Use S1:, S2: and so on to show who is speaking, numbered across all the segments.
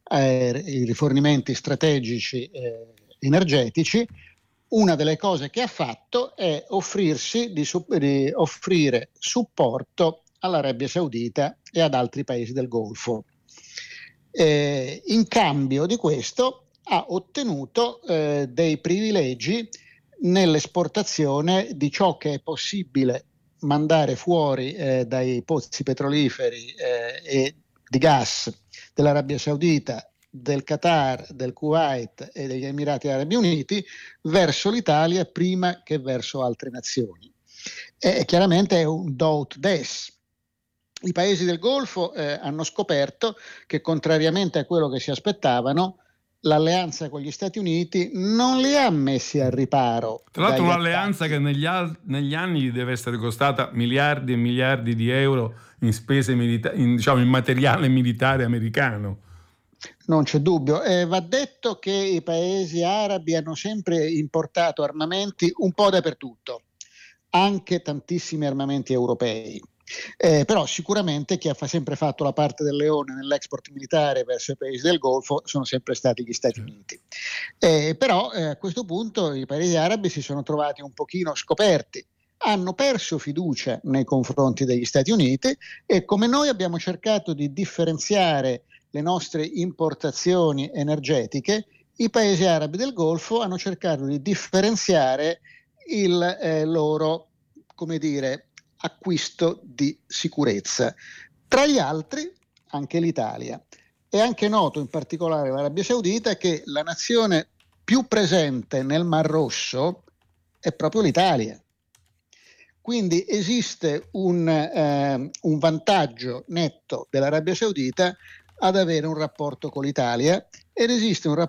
S1: i rifornimenti strategici energetici. Una delle cose che ha fatto è di offrire supporto all'Arabia Saudita e ad altri paesi del Golfo. In cambio di questo ha ottenuto dei privilegi nell'esportazione di ciò che è possibile mandare fuori dai pozzi petroliferi e di gas dell'Arabia Saudita, del Qatar, del Kuwait e degli Emirati Arabi Uniti verso l'Italia prima che verso altre nazioni. Chiaramente è un do ut des. I paesi del Golfo hanno scoperto che, contrariamente a quello che si aspettavano, l'alleanza con gli Stati Uniti non li ha messi al riparo.
S2: Tra l'altro un'alleanza che negli anni deve essere costata miliardi e miliardi di euro in spese in materiale militare americano.
S1: Non c'è dubbio. Va detto che i paesi arabi hanno sempre importato armamenti un po' dappertutto, anche tantissimi armamenti europei. Però sicuramente chi ha sempre fatto la parte del leone nell'export militare verso i paesi del Golfo sono sempre stati gli Stati Uniti. Però a questo punto i paesi arabi si sono trovati un pochino scoperti, hanno perso fiducia nei confronti degli Stati Uniti e, come noi abbiamo cercato di differenziare le nostre importazioni energetiche, i paesi arabi del Golfo hanno cercato di differenziare il loro, acquisto di sicurezza. Tra gli altri anche l'Italia. È anche noto, in particolare l'Arabia Saudita, che la nazione più presente nel Mar Rosso è proprio l'Italia. Quindi esiste un vantaggio netto dell'Arabia Saudita ad avere un rapporto con l'Italia ed esiste un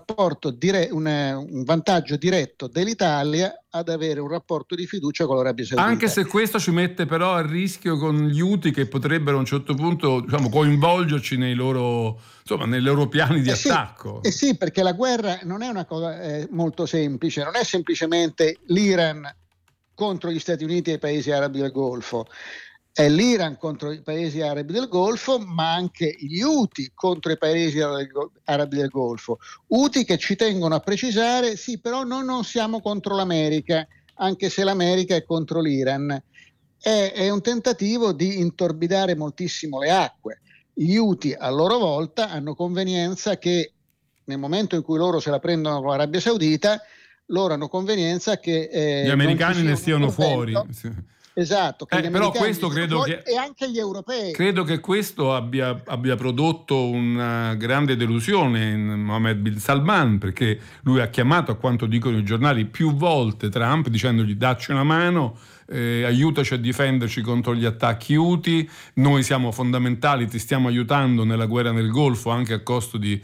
S1: vantaggio diretto dell'Italia ad avere un rapporto di fiducia con l'Arabia Saudita.
S2: Anche se questo ci mette però a rischio con gli Houthi, che potrebbero a un certo punto coinvolgerci nelle loro piani di attacco.
S1: Sì, perché la guerra non è una cosa molto semplice, non è semplicemente l'Iran contro gli Stati Uniti e i paesi arabi del Golfo. È l'Iran contro i paesi arabi del Golfo, ma anche gli Houthi contro i paesi arabi del Golfo. Houthi che ci tengono a precisare, sì, però noi non siamo contro l'America, anche se l'America è contro l'Iran. È un tentativo di intorbidare moltissimo le acque. Gli Houthi a loro volta hanno convenienza che nel momento in cui loro se la prendono con l'Arabia Saudita, loro hanno convenienza che
S2: gli americani ne stiano fuori.
S1: Sì. Esatto,
S2: però questo credo che
S1: e anche gli europei.
S2: Credo che questo abbia prodotto una grande delusione in Mohammed bin Salman, perché lui ha chiamato, a quanto dicono i giornali, più volte Trump dicendogli: dacci una mano, aiutaci a difenderci contro gli attacchi Houthi, noi siamo fondamentali, ti stiamo aiutando nella guerra nel Golfo anche a costo di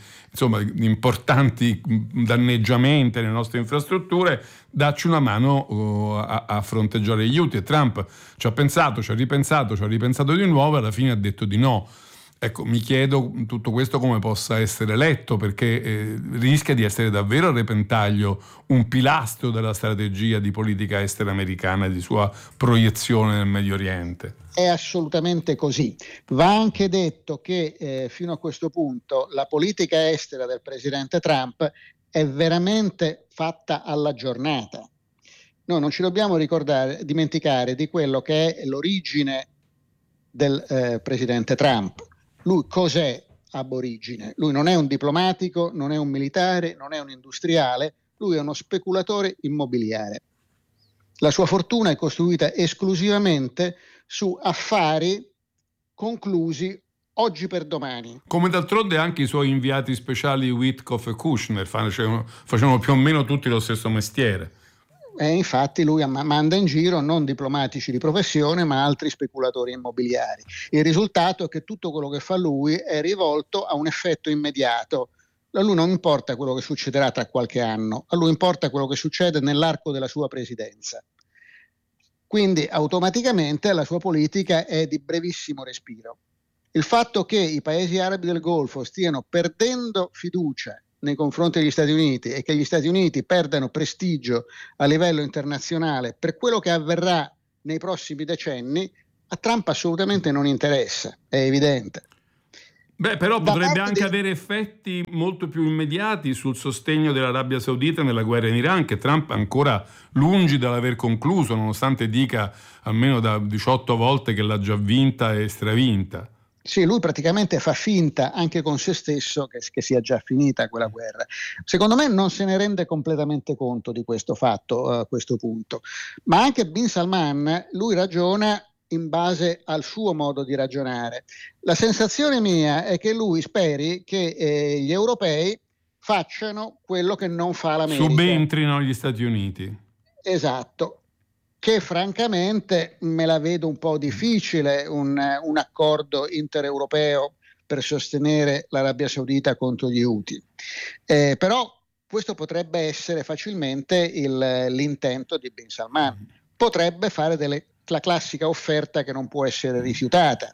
S2: importanti danneggiamenti alle nostre infrastrutture, dacci una mano a fronteggiare gli Houthi. E Trump ci ha pensato, ci ha ripensato di nuovo e alla fine ha detto di no. Ecco, mi chiedo tutto questo come possa essere letto, perché rischia di essere davvero a repentaglio un pilastro della strategia di politica estera americana e di sua proiezione nel Medio Oriente.
S1: È assolutamente così. Va anche detto che fino a questo punto la politica estera del presidente Trump è veramente fatta alla giornata. Noi non ci dobbiamo dimenticare di quello che è l'origine del presidente Trump. Lui cos'è ab origine? Lui non è un diplomatico, non è un militare, non è un industriale, lui è uno speculatore immobiliare. La sua fortuna è costruita esclusivamente su affari conclusi oggi per domani.
S2: Come d'altronde anche i suoi inviati speciali Witkoff e Kushner facevano più o meno tutti lo stesso mestiere.
S1: Infatti lui manda in giro non diplomatici di professione ma altri speculatori immobiliari. Il risultato è che tutto quello che fa lui è rivolto a un effetto immediato. A lui non importa quello che succederà tra qualche anno, a lui importa quello che succede nell'arco della sua presidenza. Quindi automaticamente la sua politica è di brevissimo respiro. Il fatto che i paesi arabi del Golfo stiano perdendo fiducia nei confronti degli Stati Uniti e che gli Stati Uniti perdano prestigio a livello internazionale per quello che avverrà nei prossimi decenni, a Trump assolutamente non interessa, è evidente.
S2: Beh, però potrebbe anche avere effetti molto più immediati sul sostegno dell'Arabia Saudita nella guerra in Iran, che Trump è ancora lungi dall'aver concluso, nonostante dica almeno da 18 volte che l'ha già vinta e stravinta.
S1: Sì, lui praticamente fa finta anche con se stesso che sia già finita quella guerra. Secondo me non se ne rende completamente conto di questo fatto a questo punto. Ma anche Bin Salman, lui ragiona in base al suo modo di ragionare. La sensazione mia è che lui speri che gli europei facciano quello che non fa l'America.
S2: Subentrino gli Stati Uniti.
S1: Esatto, che francamente me la vedo un po' difficile un accordo intereuropeo per sostenere l'Arabia Saudita contro gli Houthi. Però questo potrebbe essere facilmente l'intento di Bin Salman. Potrebbe fare la classica offerta che non può essere rifiutata.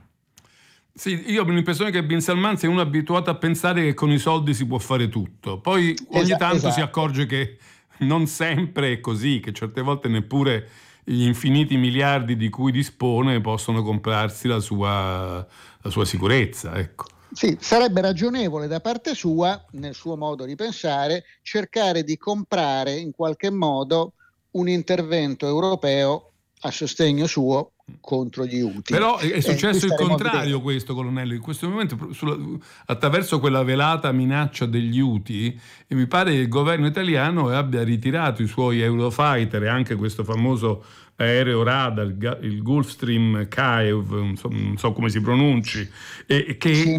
S2: Sì, io ho l'impressione che Bin Salman sia uno abituato a pensare che con i soldi si può fare tutto. Poi ogni tanto si accorge che non sempre è così, che certe volte neppure gli infiniti miliardi di cui dispone possono comprarsi la sua sicurezza, ecco.
S1: Sì, sarebbe ragionevole da parte sua, nel suo modo di pensare, cercare di comprare in qualche modo un intervento europeo a sostegno suo contro gli Houthi.
S2: Però è successo il contrario questo, colonnello. In questo momento, attraverso quella velata minaccia degli Houthi, e mi pare che il governo italiano abbia ritirato i suoi Eurofighter e anche questo famoso aereo radar, il Gulfstream Kiev, non so come si pronunci, che
S1: sì,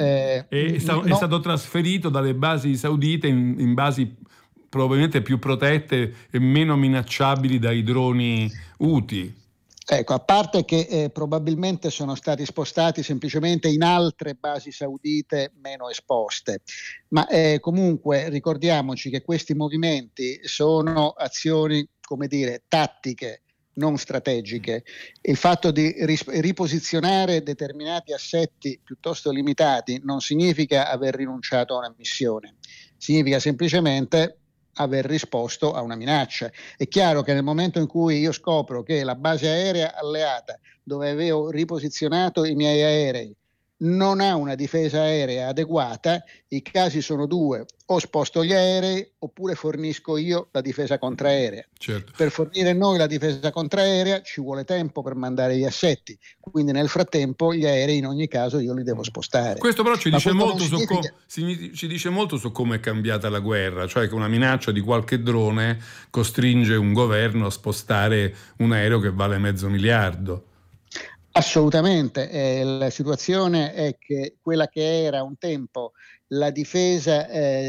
S2: è stato trasferito dalle basi saudite in basi probabilmente più protette e meno minacciabili dai droni Houthi.
S1: Ecco, a parte che probabilmente sono stati spostati semplicemente in altre basi saudite meno esposte, ma comunque ricordiamoci che questi movimenti sono azioni, come dire, tattiche, non strategiche. Il fatto di riposizionare determinati assetti piuttosto limitati non significa aver rinunciato a una missione, significa semplicemente aver risposto a una minaccia. È chiaro che nel momento in cui io scopro che la base aerea alleata, dove avevo riposizionato i miei aerei, non ha una difesa aerea adeguata, i casi sono due: o sposto gli aerei oppure fornisco io la difesa contraerea.
S2: Certo.
S1: Per fornire noi la difesa contraerea ci vuole tempo per mandare gli assetti, quindi nel frattempo gli aerei in ogni caso io li devo spostare.
S2: Questo però ci dice molto su come è cambiata la guerra, cioè che una minaccia di qualche drone costringe un governo a spostare un aereo che vale $500 miliardi.
S1: Assolutamente, la situazione è che quella che era un tempo la difesa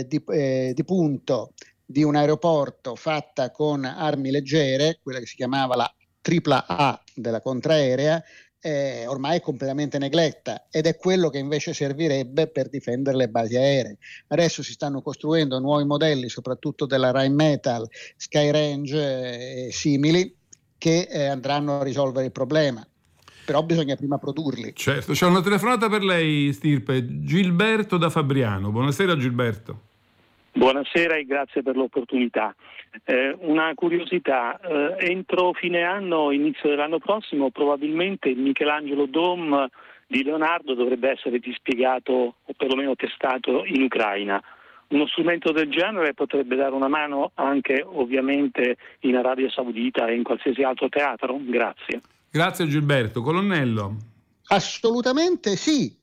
S1: di punto di un aeroporto fatta con armi leggere, quella che si chiamava la AAA della contraerea, ormai è completamente negletta, ed è quello che invece servirebbe per difendere le basi aeree. Adesso si stanno costruendo nuovi modelli, soprattutto della Rheinmetall, Skyrange e simili, che andranno a risolvere il problema. Però bisogna prima produrli.
S2: Certo, c'è una telefonata per lei, Stirpe. Gilberto da Fabriano. Buonasera Gilberto.
S3: Buonasera e grazie per l'opportunità. Una curiosità, entro fine anno, inizio dell'anno prossimo, probabilmente il Michelangelo Dome di Leonardo dovrebbe essere dispiegato o perlomeno testato in Ucraina. Uno strumento del genere potrebbe dare una mano anche ovviamente in Arabia Saudita e in qualsiasi altro teatro? Grazie.
S2: Grazie Gilberto. Colonnello.
S1: Assolutamente sì.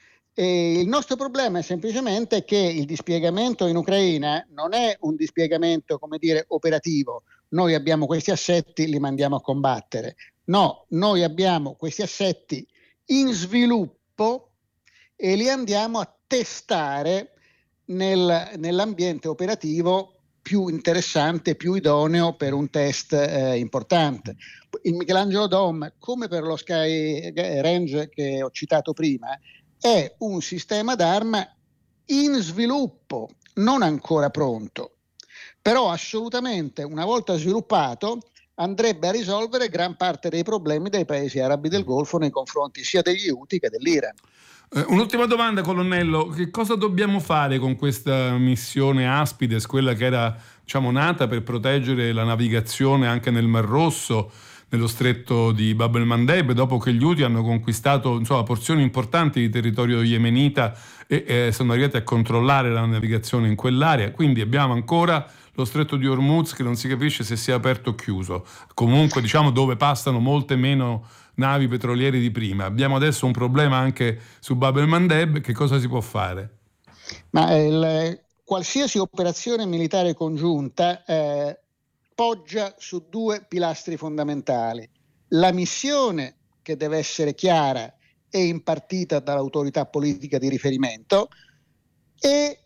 S1: Il nostro problema è semplicemente che il dispiegamento in Ucraina non è un dispiegamento, come dire, operativo. Noi abbiamo questi assetti, li mandiamo a combattere. No, noi abbiamo questi assetti in sviluppo e li andiamo a testare nell'ambiente operativo più interessante, più idoneo per un test importante. Il Michelangelo Dome, come per lo Skyrange che ho citato prima, è un sistema d'arma in sviluppo, non ancora pronto, però assolutamente una volta sviluppato andrebbe a risolvere gran parte dei problemi dei paesi arabi del Golfo nei confronti sia degli Houthi che dell'Iran.
S2: Un'ultima domanda, colonnello: che cosa dobbiamo fare con questa missione Aspides, quella che era, diciamo, nata per proteggere la navigazione anche nel Mar Rosso nello stretto di Bab el-Mandeb, dopo che gli Houthi hanno conquistato porzioni importanti di territorio yemenita e sono arrivati a controllare la navigazione in quell'area. Quindi abbiamo ancora lo stretto di Hormuz che non si capisce se sia aperto o chiuso, comunque dove passano molte meno navi petroliere di prima. Abbiamo adesso un problema anche su Bab el-Mandeb. Che cosa si può fare?
S1: Ma qualsiasi operazione militare congiunta poggia su due pilastri fondamentali: la missione, che deve essere chiara e impartita dall'autorità politica di riferimento, e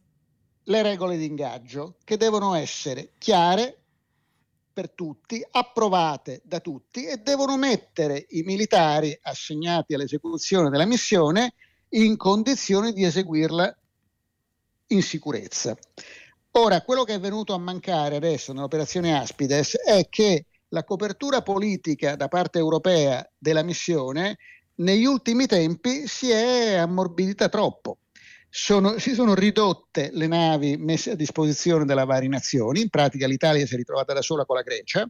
S1: le regole di ingaggio, che devono essere chiare per tutti, approvate da tutti, e devono mettere i militari assegnati all'esecuzione della missione in condizioni di eseguirla in sicurezza. Ora, quello che è venuto a mancare adesso nell'operazione Aspides è che la copertura politica da parte europea della missione negli ultimi tempi si è ammorbidita troppo. Si sono ridotte le navi messe a disposizione dalle varie nazioni, in pratica l'Italia si è ritrovata da sola con la Grecia,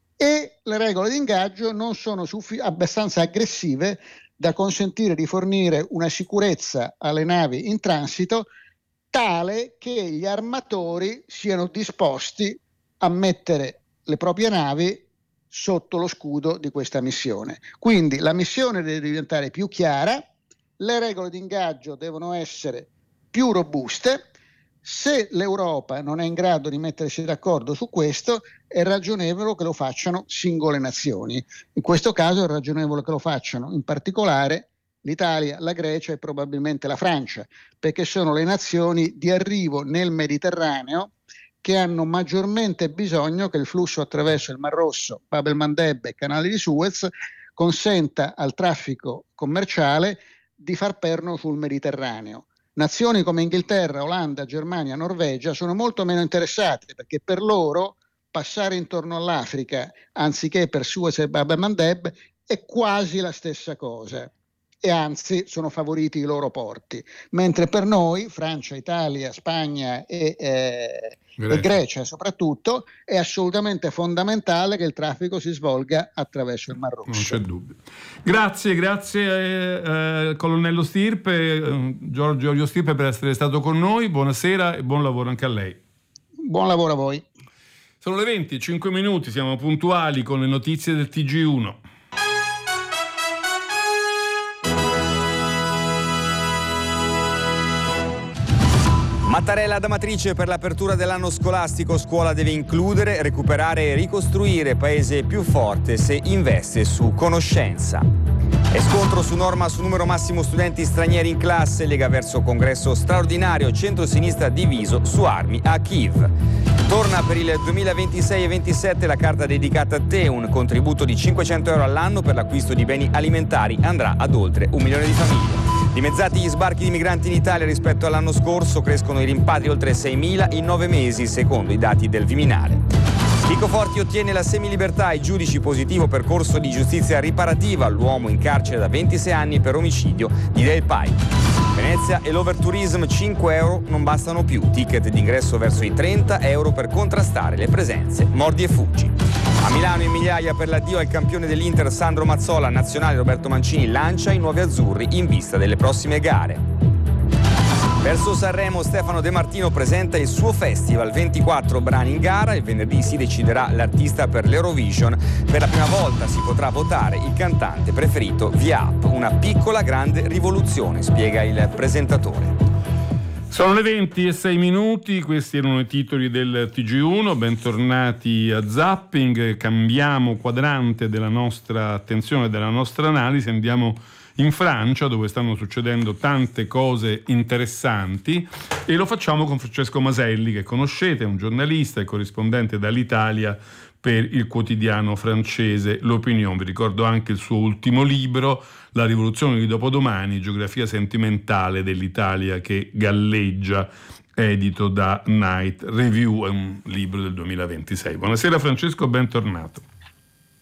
S1: e le regole di ingaggio non sono abbastanza aggressive da consentire di fornire una sicurezza alle navi in transito tale che gli armatori siano disposti a mettere le proprie navi sotto lo scudo di questa missione. Quindi la missione deve diventare più chiara, le regole di ingaggio devono essere più robuste. Se l'Europa non è in grado di mettersi d'accordo su questo, è ragionevole che lo facciano singole nazioni. In questo caso è ragionevole che lo facciano in particolare l'Italia, la Grecia e probabilmente la Francia, perché sono le nazioni di arrivo nel Mediterraneo che hanno maggiormente bisogno che il flusso attraverso il Mar Rosso, Bab el-Mandeb e canali di Suez consenta al traffico commerciale di far perno sul Mediterraneo. Nazioni come Inghilterra, Olanda, Germania, Norvegia sono molto meno interessate, perché per loro passare intorno all'Africa anziché per Suez e Bab el-Mandeb è quasi la stessa cosa, e anzi sono favoriti i loro porti, mentre per noi, Francia, Italia, Spagna e Grecia soprattutto, è assolutamente fondamentale che il traffico si svolga attraverso il Mar Rosso.
S2: Non c'è dubbio. Grazie colonnello Stirpe, Giorgio Stirpe, per essere stato con noi. Buonasera e buon lavoro anche a lei.
S1: Buon lavoro a voi.
S2: Sono le 20:05, siamo puntuali con le notizie del TG1.
S4: Mattarella da Matrice: per l'apertura dell'anno scolastico scuola deve includere, recuperare e ricostruire paese più forte se investe su conoscenza. E scontro su norma su numero massimo studenti stranieri in classe, Lega verso congresso straordinario, centro-sinistra diviso su armi a Kiev. Torna per il 2026 e 27 la carta dedicata a te, un contributo di 500 euro all'anno per l'acquisto di beni alimentari andrà ad oltre 1 milione di famiglie. Dimezzati gli sbarchi di migranti in Italia rispetto all'anno scorso, crescono i rimpatri oltre 6.000 in 9 mesi, secondo i dati del Viminale. Chico Forti ottiene la semilibertà, ai giudici positivo percorso di giustizia riparativa, l'uomo in carcere da 26 anni per omicidio di Del Pai. Venezia e l'overtourism, 5 euro non bastano più, ticket d'ingresso verso i 30 euro per contrastare le presenze mordi e fuggi. A Milano in migliaia per l'addio al campione dell'Inter Sandro Mazzola, nazionale Roberto Mancini lancia i nuovi azzurri in vista delle prossime gare. Verso Sanremo Stefano De Martino presenta il suo festival, 24 brani in gara, il venerdì si deciderà l'artista per l'Eurovision. Per la prima volta si potrà votare il cantante preferito via app, una piccola grande rivoluzione, spiega il presentatore.
S2: Sono le 20:06, questi erano i titoli del TG1, bentornati a Zapping. Cambiamo quadrante della nostra attenzione, della nostra analisi, andiamo in Francia, dove stanno succedendo tante cose interessanti, e lo facciamo con Francesco Maselli, che conoscete, è un giornalista e corrispondente dall'Italia per il quotidiano francese L'Opinion. Vi ricordo anche il suo ultimo libro, La rivoluzione di dopodomani, geografia sentimentale dell'Italia che galleggia, edito da Night Review, è un libro del 2026. Buonasera Francesco, bentornato.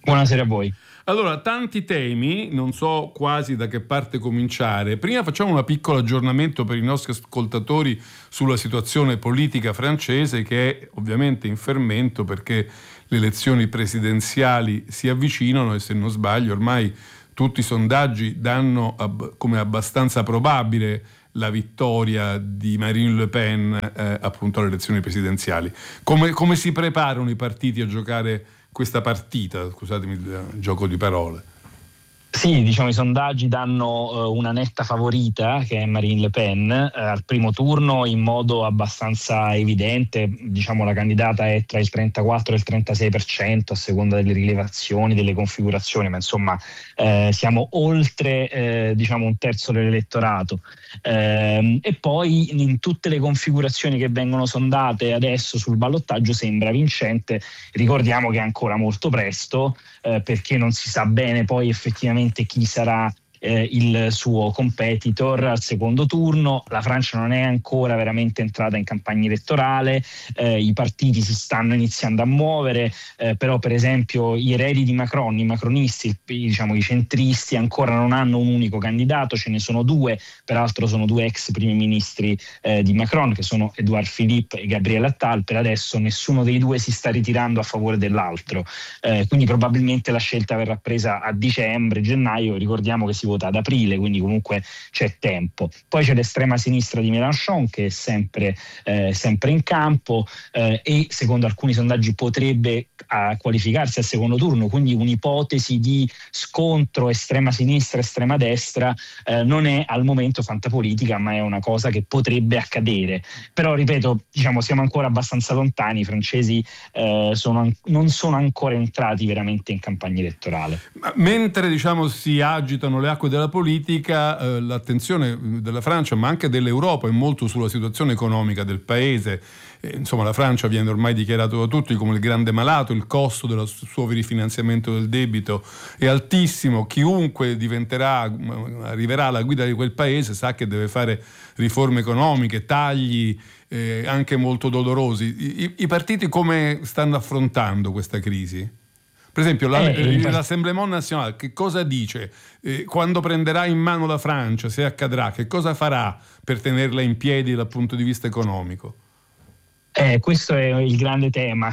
S5: Buonasera a voi.
S2: Allora, tanti temi, non so quasi da che parte cominciare. Prima facciamo un piccolo aggiornamento per i nostri ascoltatori sulla situazione politica francese, che è ovviamente in fermento perché le elezioni presidenziali si avvicinano e, se non sbaglio, ormai tutti i sondaggi danno come abbastanza probabile la vittoria di Marine Le Pen appunto alle elezioni presidenziali. Come si preparano i partiti a giocare questa partita? Scusatemi il gioco di parole.
S5: Sì, diciamo i sondaggi danno una netta favorita, che è Marine Le Pen, al primo turno in modo abbastanza evidente. Diciamo la candidata è tra il 34 e il 36% a seconda delle rilevazioni, delle configurazioni, ma insomma siamo oltre diciamo un terzo dell'elettorato. E poi in tutte le configurazioni che vengono sondate adesso sul ballottaggio sembra vincente. Ricordiamo che è ancora molto presto, perché non si sa bene poi effettivamente chi sarà il suo competitor al secondo turno. La Francia non è ancora veramente entrata in campagna elettorale, i partiti si stanno iniziando a muovere, però per esempio i eredi di Macron, i macronisti, diciamo i centristi, ancora non hanno un unico candidato, ce ne sono due, peraltro sono due ex primi ministri di Macron, che sono Edouard Philippe e Gabriel Attal. Per adesso nessuno dei due si sta ritirando a favore dell'altro, quindi probabilmente la scelta verrà presa a dicembre, gennaio. Ricordiamo che si vota ad aprile, quindi comunque c'è tempo. Poi c'è l'estrema sinistra di Mélenchon, che è sempre in campo, e secondo alcuni sondaggi potrebbe qualificarsi al secondo turno, quindi un'ipotesi di scontro estrema sinistra estrema destra non è al momento fantapolitica, ma è una cosa che potrebbe accadere. Però ripeto, diciamo siamo ancora abbastanza lontani, i francesi non sono ancora entrati veramente in campagna elettorale.
S2: Ma mentre diciamo si agitano le acque della politica, l'attenzione della Francia, ma anche dell'Europa, è molto sulla situazione economica del paese. Insomma, la Francia viene ormai dichiarato da tutti come il grande malato, il costo del suo rifinanziamento del debito è altissimo. Chiunque arriverà alla guida di quel paese sa che deve fare riforme economiche, tagli anche molto dolorosi. I partiti come stanno affrontando questa crisi? Per esempio l'Assemblement National che cosa dice? Quando prenderà in mano la Francia, se accadrà, che cosa farà per tenerla in piedi dal punto di vista economico?
S5: Questo è il grande tema,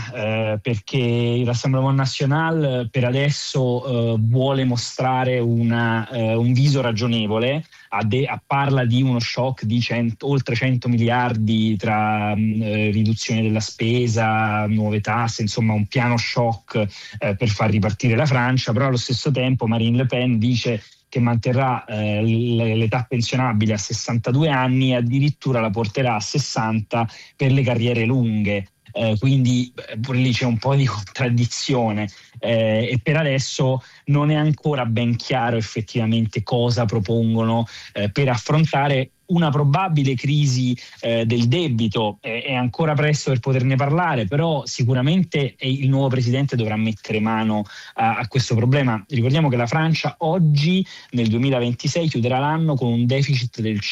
S5: perché l'Assemblement National per adesso vuole mostrare un viso ragionevole, parla di uno shock di oltre 100 miliardi tra riduzione della spesa, nuove tasse, insomma un piano shock per far ripartire la Francia. Però allo stesso tempo Marine Le Pen dice che manterrà l'età pensionabile a 62 anni e addirittura la porterà a 60 per le carriere lunghe. Quindi pure lì c'è un po' di contraddizione, e per adesso non è ancora ben chiaro effettivamente cosa propongono per affrontare una probabile crisi del debito. È ancora presto per poterne parlare, però sicuramente il nuovo presidente dovrà mettere mano a questo problema. Ricordiamo che la Francia oggi nel 2026 chiuderà l'anno con un deficit del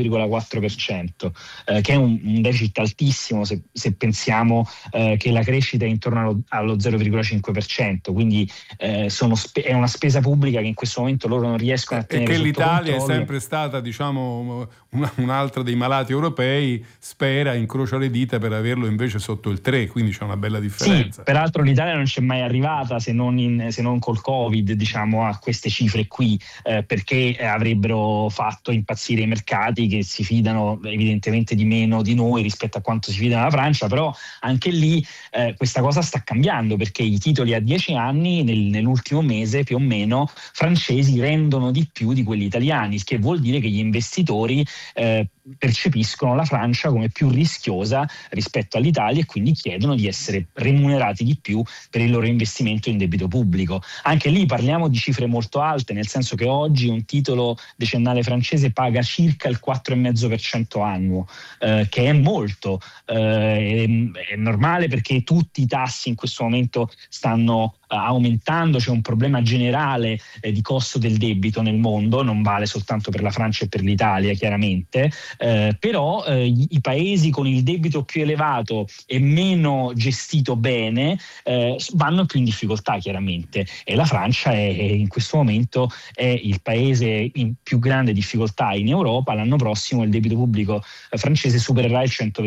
S5: 5,4%, che è un deficit altissimo se pensiamo che la crescita è intorno allo 0,5%, quindi è una spesa pubblica che in questo momento loro non riescono a tenere sotto controllo.
S2: E che l'Italia è sempre stata, diciamo, un altro dei malati europei, incrocia le dita per averlo invece sotto il 3, quindi c'è una bella differenza.
S5: Sì, peraltro l'Italia non c'è mai arrivata, se non col Covid, diciamo, a queste cifre qui, perché avrebbero fatto impazzire i mercati, che si fidano evidentemente di meno di noi rispetto a quanto si fidano la Francia. Però anche lì questa cosa sta cambiando, perché i titoli a 10 anni nell'ultimo mese più o meno francesi rendono di più di quelli italiani, il che vuol dire che gli investitori percepiscono la Francia come più rischiosa rispetto all'Italia e quindi chiedono di essere remunerati di più per il loro investimento in debito pubblico. Anche lì parliamo di cifre molto alte, nel senso che oggi un titolo decennale francese paga circa il 4,5% annuo, che è molto. È normale, perché tutti i tassi in questo momento stanno aumentando, c'è un problema generale di costo del debito nel mondo, non vale soltanto per la Francia e per l'Italia chiaramente, però i paesi con il debito più elevato e meno gestito bene vanno più in difficoltà, chiaramente, e la Francia in questo momento è il paese in più grande difficoltà in Europa. L'anno prossimo il debito pubblico francese supererà il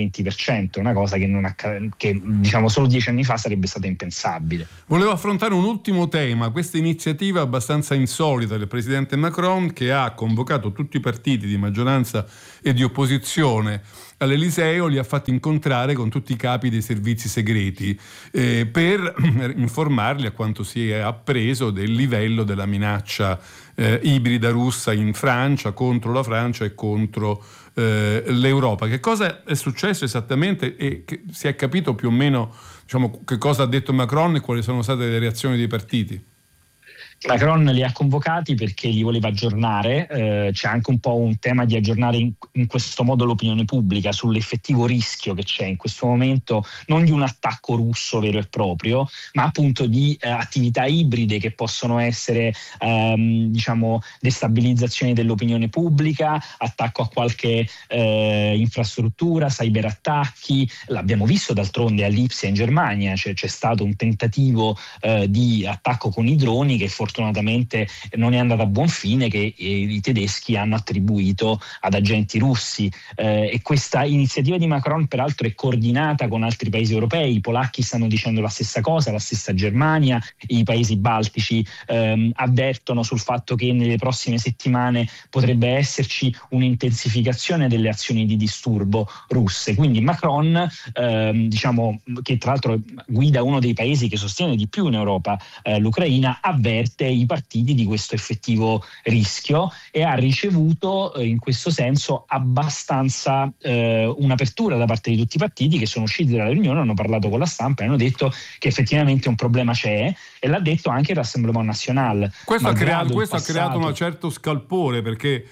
S5: 120%, una cosa che diciamo solo 10 anni fa sarebbe stata impensabile.
S2: Volevo affrontare un ultimo tema, questa iniziativa abbastanza insolita del presidente Macron, che ha convocato tutti i partiti di maggioranza e di opposizione all'Eliseo, li ha fatti incontrare con tutti i capi dei servizi segreti per informarli a quanto si è appreso del livello della minaccia ibrida russa in Francia, contro la Francia e contro l'Europa. Che cosa è successo esattamente e che si è capito più o meno, diciamo, che cosa ha detto Macron e quali sono state le reazioni dei partiti?
S5: Macron li ha convocati perché li voleva aggiornare, c'è anche un po' un tema di aggiornare in questo modo l'opinione pubblica sull'effettivo rischio che c'è in questo momento, non di un attacco russo vero e proprio, ma appunto di attività ibride che possono essere diciamo destabilizzazione dell'opinione pubblica, attacco a qualche infrastruttura, cyberattacchi. L'abbiamo visto d'altronde a Lipsia in Germania, c'è stato un tentativo di attacco con i droni che fortunatamente non è andata a buon fine, che i tedeschi hanno attribuito ad agenti russi, e questa iniziativa di Macron peraltro è coordinata con altri paesi europei. I polacchi stanno dicendo la stessa cosa, la stessa Germania, i paesi baltici avvertono sul fatto che nelle prossime settimane potrebbe esserci un'intensificazione delle azioni di disturbo russe. Quindi Macron, diciamo, che tra l'altro guida uno dei paesi che sostiene di più in Europa l'Ucraina, avverte i partiti di questo effettivo rischio e ha ricevuto in questo senso abbastanza un'apertura da parte di tutti i partiti che sono usciti dalla riunione, hanno parlato con la stampa e hanno detto che effettivamente un problema c'è, e l'ha detto anche il Rassemblement National.
S2: Questo ha creato un certo scalpore, perché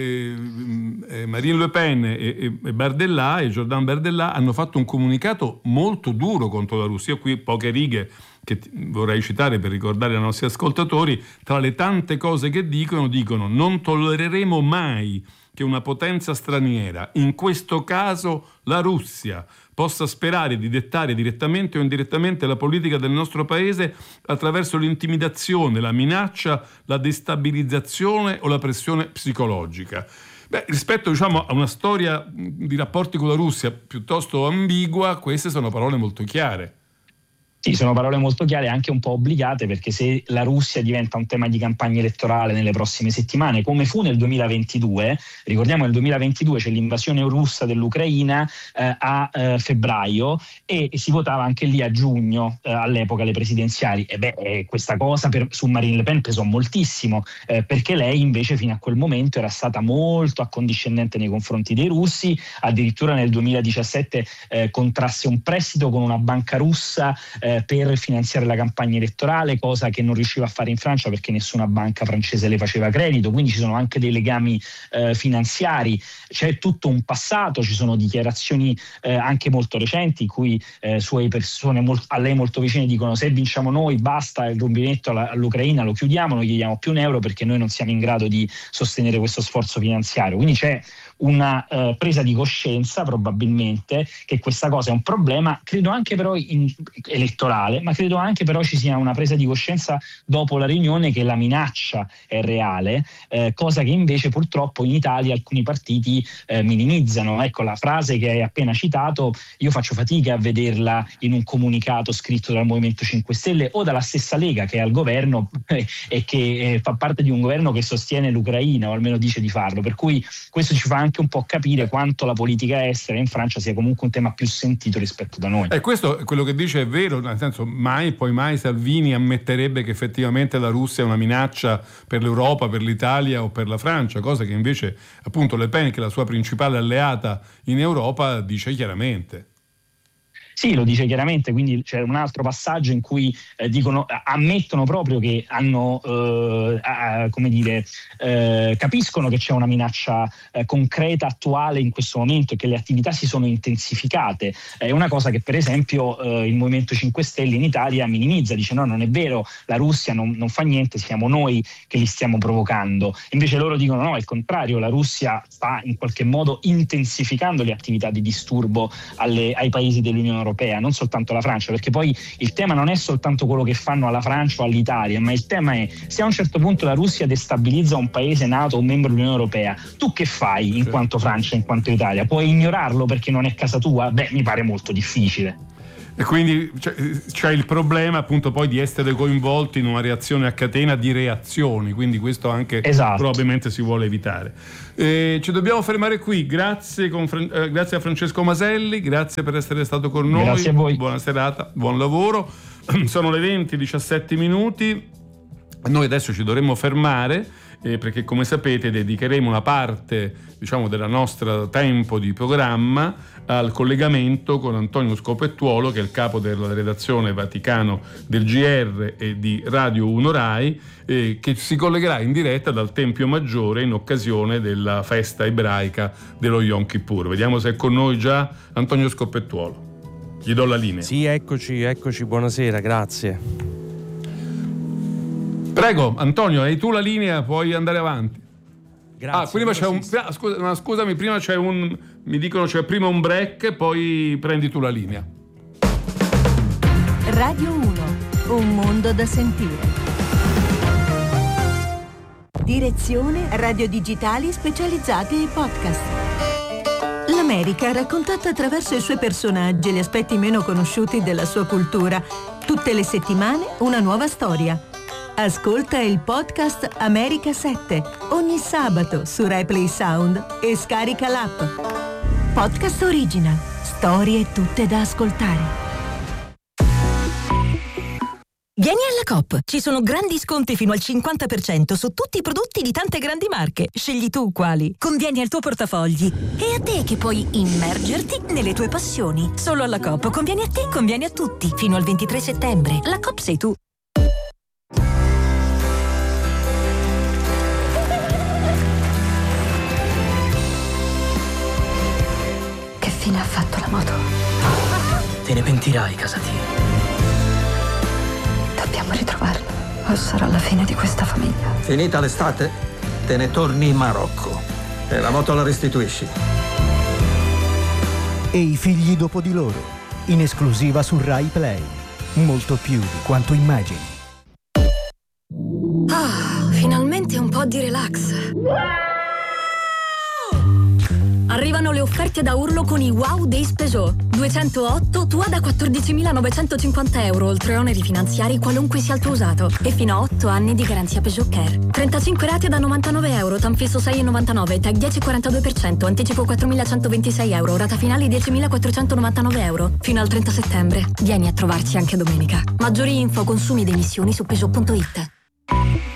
S2: Marine Le Pen e Bardella e Jordan Bardella hanno fatto un comunicato molto duro contro la Russia. Io qui poche righe che vorrei citare per ricordare ai nostri ascoltatori. Tra le tante cose che dicono non tollereremo mai che una potenza straniera, in questo caso la Russia, possa sperare di dettare direttamente o indirettamente la politica del nostro paese attraverso l'intimidazione, la minaccia, la destabilizzazione o la pressione psicologica. Rispetto, diciamo, a una storia di rapporti con la Russia piuttosto ambigua, queste sono parole molto chiare.
S5: Sì, sono parole molto chiare e anche un po' obbligate, perché se la Russia diventa un tema di campagna elettorale nelle prossime settimane, come fu nel 2022, ricordiamo nel 2022 c'è l'invasione russa dell'Ucraina a febbraio e si votava anche lì a giugno, all'epoca le presidenziali, questa cosa su Marine Le Pen pesò moltissimo, perché lei invece fino a quel momento era stata molto accondiscendente nei confronti dei russi, addirittura nel 2017 contrasse un prestito con una banca russa per finanziare la campagna elettorale, cosa che non riusciva a fare in Francia perché nessuna banca francese le faceva credito, quindi ci sono anche dei legami finanziari, c'è tutto un passato, ci sono dichiarazioni anche molto recenti in cui sue persone a lei molto vicine dicono: se vinciamo noi basta, il rubinetto all'Ucraina lo chiudiamo, non gli diamo più un euro perché noi non siamo in grado di sostenere questo sforzo finanziario. Quindi c'è una presa di coscienza probabilmente che questa cosa è un problema, credo anche però elettorale, ma credo anche però ci sia una presa di coscienza dopo la riunione che la minaccia è reale, cosa che invece purtroppo in Italia alcuni partiti minimizzano. Ecco, la frase che hai appena citato io faccio fatica a vederla in un comunicato scritto dal Movimento 5 Stelle o dalla stessa Lega che è al governo e che fa parte di un governo che sostiene l'Ucraina, o almeno dice di farlo, per cui questo ci fa anche un po' capire quanto la politica estera in Francia sia comunque un tema più sentito rispetto da noi.
S2: E questo, quello che dice è vero, nel senso mai Salvini ammetterebbe che effettivamente la Russia è una minaccia per l'Europa, per l'Italia o per la Francia, cosa che invece appunto Le Pen, che è la sua principale alleata in Europa, dice chiaramente.
S5: Sì, lo dice chiaramente, quindi c'è un altro passaggio in cui ammettono proprio che hanno, capiscono che c'è una minaccia concreta, attuale in questo momento e che le attività si sono intensificate. È una cosa che per esempio il Movimento 5 Stelle in Italia minimizza, dice no, non è vero, la Russia non fa niente, siamo noi che li stiamo provocando. Invece loro dicono no, è il contrario, la Russia sta in qualche modo intensificando le attività di disturbo ai paesi dell'Unione Europea, non soltanto la Francia, perché poi il tema non è soltanto quello che fanno alla Francia o all'Italia, ma il tema è se a un certo punto la Russia destabilizza un paese NATO o un membro dell'Unione Europea, tu che fai in quanto Francia, in quanto Italia? Puoi ignorarlo perché non è casa tua? Beh, mi pare molto difficile.
S2: E quindi c'è il problema appunto poi di essere coinvolti in una reazione a catena di reazioni, quindi questo anche probabilmente si vuole evitare. Ci dobbiamo fermare qui, grazie a Francesco Maselli, grazie per essere stato con noi.
S5: Grazie a voi.
S2: Buona serata, buon lavoro. Sono le 20:17 minuti, noi adesso ci dovremmo fermare perché come sapete dedicheremo una parte del nostro tempo di programma al collegamento con Antonio Scopettuolo, che è il capo della redazione Vaticano del GR e di Radio 1 Rai, che si collegherà in diretta dal Tempio Maggiore in occasione della festa ebraica dello Yom Kippur. Vediamo se è con noi già Antonio Scopettuolo. Gli do la linea.
S6: Sì, eccoci, buonasera, grazie.
S2: Prego, Antonio, hai tu la linea, puoi andare avanti.
S6: Grazie.
S2: Prima c'è scusami, prima mi dicono c'è prima un break, poi prendi tu la linea.
S7: Radio 1, un mondo da sentire. Direzione radio digitali specializzate e podcast. L'America raccontata attraverso i suoi personaggi e gli aspetti meno conosciuti della sua cultura. Tutte le settimane una nuova storia. Ascolta il podcast America 7 ogni sabato su RaiPlay Sound e scarica l'app. Podcast Original. Storie tutte da ascoltare.
S8: Vieni alla Coop, ci sono grandi sconti fino al 50% su tutti i prodotti di tante grandi marche. Scegli tu quali. Convieni al tuo portafogli. E a te che puoi immergerti nelle tue passioni. Solo alla Coop convieni a te, convieni a tutti. Fino al 23 settembre. La Coop sei tu.
S9: Che fine ha fatto la moto?
S10: Te ne pentirai, Casatia.
S9: Dobbiamo ritrovarlo, o sarà la fine di questa famiglia.
S10: Finita l'estate, te ne torni in Marocco e la moto la restituisci.
S11: E i figli dopo di loro, in esclusiva su Rai Play. Molto più di quanto immagini.
S8: Finalmente un po' di relax. Arrivano le offerte da urlo con i Wow Days Peugeot. 208 tua da 14.950 euro, oltre oneri finanziari qualunque sia il tuo usato. E fino a 8 anni di garanzia Peugeot Care. 35 rate da 99 euro, tanfisso 6,99, tag 10,42%, anticipo 4.126 euro, rata finale 10.499 euro. Fino al 30 settembre. Vieni a trovarci anche domenica. Maggiori info, consumi ed emissioni su Peugeot.it.